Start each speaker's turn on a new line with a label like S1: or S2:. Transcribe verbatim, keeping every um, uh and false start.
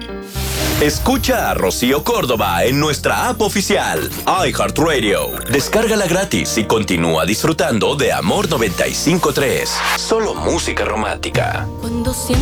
S1: Escucha a Rocío Córdoba en nuestra app oficial, iHeartRadio. Descárgala gratis y continúa disfrutando de Amor noventa y cinco punto tres. Solo música romántica.
S2: Cuando